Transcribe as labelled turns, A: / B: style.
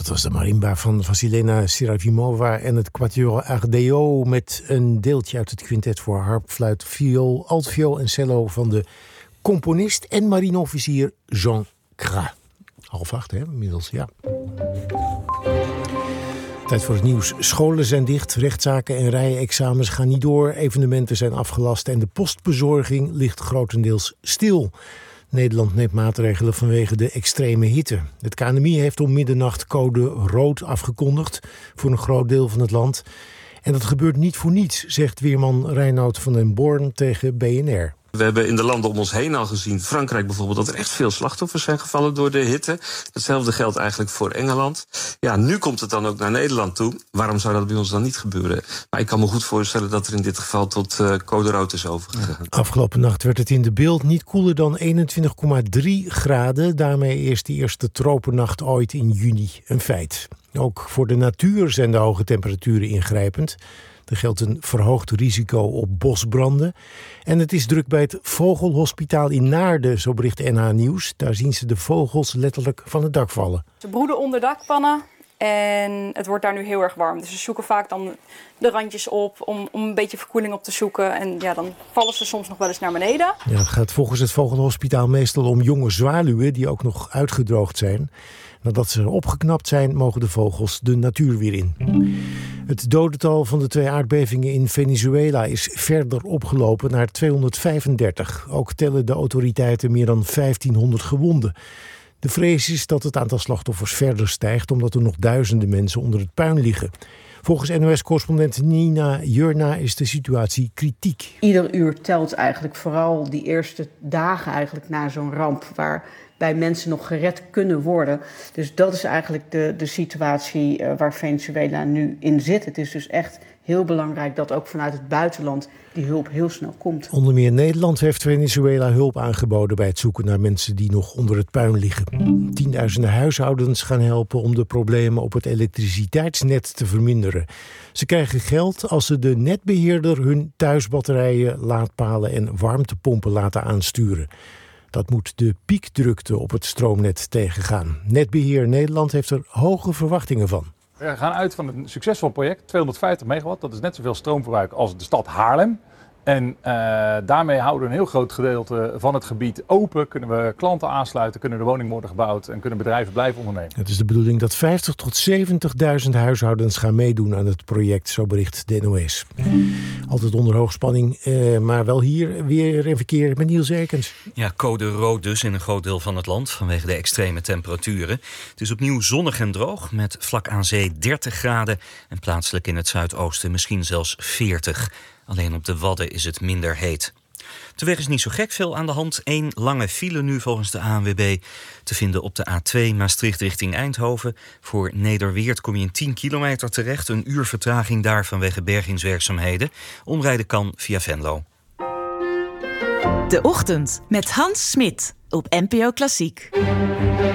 A: Dat was de marimba van Vasilena Serafimova en het Quatuor Ardeo met een deeltje uit het quintet voor harp, fluit, viool, altviool en cello van de componist en marineofficier Jean Cras. 7:30, hè, inmiddels, ja. Tijd voor het nieuws. Scholen zijn dicht, rechtszaken en rijexamens gaan niet door, evenementen zijn afgelast en de postbezorging ligt grotendeels stil. Nederland neemt maatregelen vanwege de extreme hitte. Het KNMI heeft om middernacht code rood afgekondigd voor een groot deel van het land. En dat gebeurt niet voor niets, zegt weerman Reinoud van den Born tegen BNR.
B: We hebben in de landen om ons heen al gezien, Frankrijk bijvoorbeeld, dat er echt veel slachtoffers zijn gevallen door de hitte. Hetzelfde geldt eigenlijk voor Engeland. Ja, nu komt het dan ook naar Nederland toe. Waarom zou dat bij ons dan niet gebeuren? Maar ik kan me goed voorstellen dat er in dit geval tot code rood is overgegaan.
A: Afgelopen nacht werd het in de Beeld niet koeler dan 21,3 graden. Daarmee is de eerste tropennacht ooit in juni een feit. Ook voor de natuur zijn de hoge temperaturen ingrijpend. Er geldt een verhoogd risico op bosbranden. En het is druk bij het Vogelhospitaal in Naarden, zo bericht NH Nieuws. Daar zien ze de vogels letterlijk van het dak vallen.
C: Ze broeden onder dakpannen en het wordt daar nu heel erg warm. Dus ze zoeken vaak dan de randjes op om een beetje verkoeling op te zoeken. En ja, dan vallen ze soms nog wel eens naar beneden.
A: Ja, het gaat volgens het Vogelhospitaal meestal om jonge zwaluwen die ook nog uitgedroogd zijn. Nadat ze opgeknapt zijn, mogen de vogels de natuur weer in. Het dodental van de 2 aardbevingen in Venezuela is verder opgelopen naar 235. Ook tellen de autoriteiten meer dan 1500 gewonden. De vrees is dat het aantal slachtoffers verder stijgt, omdat er nog duizenden mensen onder het puin liggen. Volgens NOS-correspondent Nina Jurna is de situatie kritiek.
D: Ieder uur telt eigenlijk, vooral die eerste dagen eigenlijk na zo'n ramp, waarbij mensen nog gered kunnen worden. Dus dat is eigenlijk de situatie waar Venezuela nu in zit. Het is dus echt heel belangrijk dat ook vanuit het buitenland die hulp heel snel komt.
A: Onder meer Nederland heeft Venezuela hulp aangeboden bij het zoeken naar mensen die nog onder het puin liggen. Tienduizenden huishoudens gaan helpen om de problemen op het elektriciteitsnet te verminderen. Ze krijgen geld als ze de netbeheerder hun thuisbatterijen, laadpalen en warmtepompen laten aansturen. Dat moet de piekdrukte op het stroomnet tegengaan. Netbeheer Nederland heeft er hoge verwachtingen van.
E: We gaan uit van een succesvol project, 250 megawatt. Dat is net zoveel stroomverbruik als de stad Haarlem. En daarmee houden we een heel groot gedeelte van het gebied open. Kunnen we klanten aansluiten, kunnen de woningen worden gebouwd en kunnen bedrijven blijven ondernemen.
A: Het is de bedoeling dat 50.000 tot 70.000 huishoudens gaan meedoen aan het project, zo bericht de NOS. Altijd onder hoogspanning, maar wel hier weer in verkeer met Niels Erkens.
F: Ja, code rood dus in een groot deel van het land vanwege de extreme temperaturen. Het is opnieuw zonnig en droog met vlak aan zee 30 graden en plaatselijk in het zuidoosten misschien zelfs 40. Alleen op de Wadden is het minder heet. De weg is niet zo gek veel aan de hand. 1 lange file nu volgens de ANWB te vinden op de A2 Maastricht richting Eindhoven. Voor Nederweert kom je in 10 kilometer terecht. Een uur vertraging daar vanwege bergingswerkzaamheden. Omrijden kan via Venlo.
G: De Ochtend met Hans Smit op NPO Klassiek.